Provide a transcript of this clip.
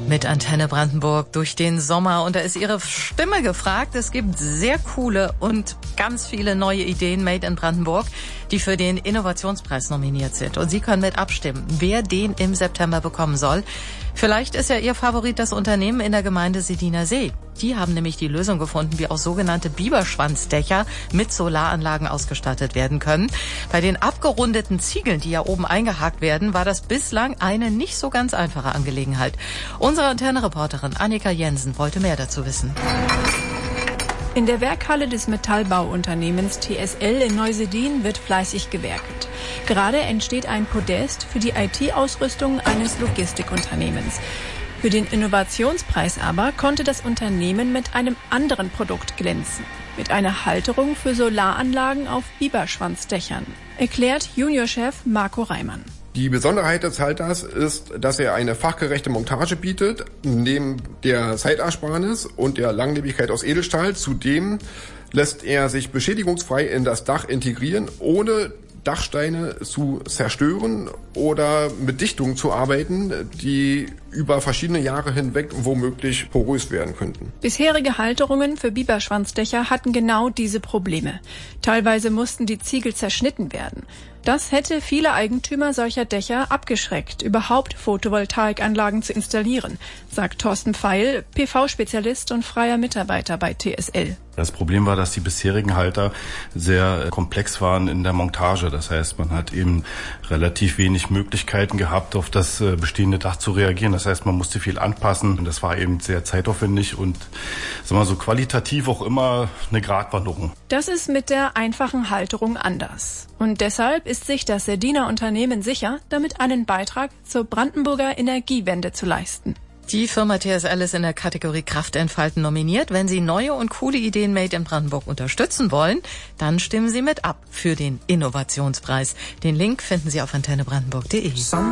mit Antenne Brandenburg durch den Sommer. Und da ist Ihre Stimme gefragt. Es gibt sehr coole und ganz viele neue Ideen made in Brandenburg, die für den Innovationspreis nominiert sind. Und Sie können mit abstimmen, wer den im September bekommen soll. Vielleicht ist ja Ihr Favorit das Unternehmen in der Gemeinde Sediner See. Die haben nämlich die Lösung gefunden, wie auch sogenannte Biberschwanzdächer mit Solaranlagen ausgestattet werden können. Bei den abgerundeten Ziegeln, die ja oben eingehakt werden, war das bislang eine nicht so ganz einfache Angelegenheit. Unsere Antenne-Reporterin Annika Jensen wollte mehr dazu wissen. In der Werkhalle des Metallbauunternehmens TSL in Neusedin wird fleißig gewerkelt. Gerade entsteht ein Podest für die IT-Ausrüstung eines Logistikunternehmens. Für den Innovationspreis aber konnte das Unternehmen mit einem anderen Produkt glänzen. Mit einer Halterung für Solaranlagen auf Biberschwanzdächern, erklärt Juniorchef Marco Reimann. Die Besonderheit des Halters ist, dass er eine fachgerechte Montage bietet, neben der Zeitersparnis und der Langlebigkeit aus Edelstahl. Zudem lässt er sich beschädigungsfrei in das Dach integrieren, ohne Dachsteine zu zerstören oder mit Dichtungen zu arbeiten, die über verschiedene Jahre hinweg womöglich porös werden könnten. Bisherige Halterungen für Biberschwanzdächer hatten genau diese Probleme. Teilweise mussten die Ziegel zerschnitten werden. Das hätte viele Eigentümer solcher Dächer abgeschreckt, überhaupt Photovoltaikanlagen zu installieren, sagt Thorsten Pfeil, PV-Spezialist und freier Mitarbeiter bei TSL. Das Problem war, dass die bisherigen Halter sehr komplex waren in der Montage. Das heißt, man hat eben relativ wenig Möglichkeiten gehabt, auf das bestehende Dach zu reagieren. Das heißt, man musste viel anpassen und das war eben sehr zeitaufwendig und sagen wir so qualitativ auch immer eine Gratwanderung. Das ist mit der einfachen Halterung anders. Und deshalb ist sich das Sediner Unternehmen sicher, damit einen Beitrag zur Brandenburger Energiewende zu leisten. Die Firma TSL ist in der Kategorie Kraft entfalten nominiert. Wenn Sie neue und coole Ideen made in Brandenburg unterstützen wollen, dann stimmen Sie mit ab für den Innovationspreis. Den Link finden Sie auf antennebrandenburg.de.